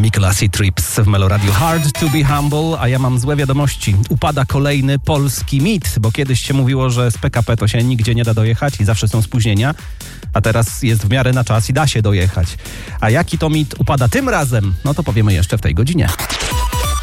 Classy Trips w Meloradiu. Hard to be humble, a ja mam złe wiadomości. Upada kolejny polski mit, bo kiedyś się mówiło, że z PKP to się nigdzie nie da dojechać i zawsze są spóźnienia, a teraz jest w miarę na czas i da się dojechać. A jaki to mit upada tym razem? No to powiemy jeszcze w tej godzinie.